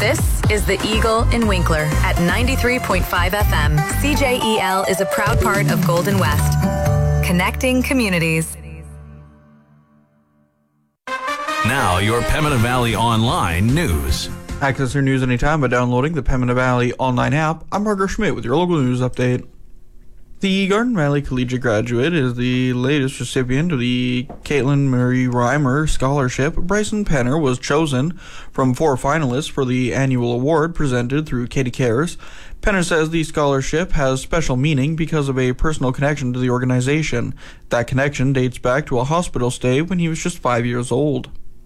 This is the Eagle in Winkler at 93.5 FM. CJEL is a proud part of Golden West. Connecting communities. Now, your Pembina Valley Online news. Access your news anytime by downloading the Pembina Valley Online app. I'm Margaret Schmidt with your local news update. The Garden Valley Collegiate graduate is the latest recipient of the Caitlin Marie Reimer Scholarship. Bryson Penner was chosen from 4 finalists for the annual award presented through Katie Cares. Penner says the scholarship has special meaning because of a personal connection to the organization. That connection dates back to a hospital stay when he was just 5 years old.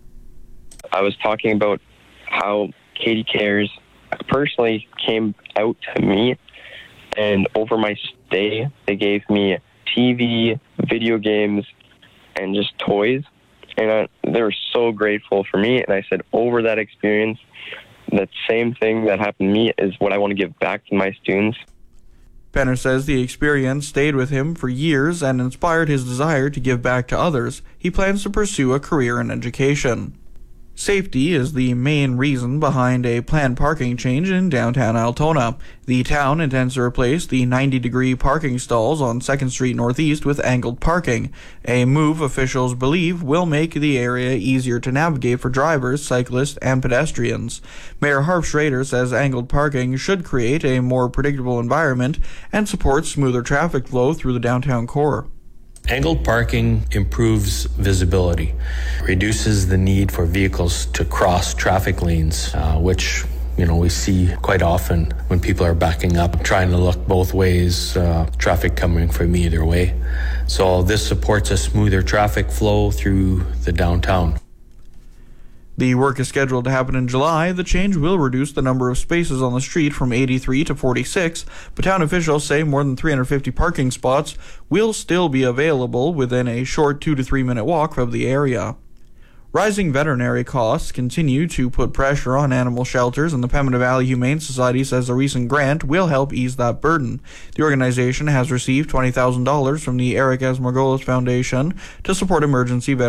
I was talking about how Katie Cares personally came out to me, and over my stay, they gave me TV, video games, and just toys. And they were so grateful for me. And I said, over that experience, that same thing that happened to me is what I want to give back to my students. Penner says the experience stayed with him for years and inspired his desire to give back to others. He plans to pursue a career in education. Safety is the main reason behind a planned parking change in downtown Altona. The town intends to replace the 90-degree parking stalls on 2nd Street Northeast with angled parking, a move officials believe will make the area easier to navigate for drivers, cyclists, and pedestrians. Mayor Harp Schrader says angled parking should create a more predictable environment and support smoother traffic flow through the downtown core. Angled parking improves visibility, reduces the need for vehicles to cross traffic lanes, which we see quite often when people are backing up, trying to look both ways, traffic coming from either way. So this supports a smoother traffic flow through the downtown. The work is scheduled to happen in July. The change will reduce the number of spaces on the street from 83 to 46, but town officials say more than 350 parking spots will still be available within a short 2 to 3 minute walk from the area. Rising veterinary costs continue to put pressure on animal shelters, and the Pembina Valley Humane Society says a recent grant will help ease that burden. The organization has received $20,000 from the Eric S. Margolis Foundation to support emergency veterinary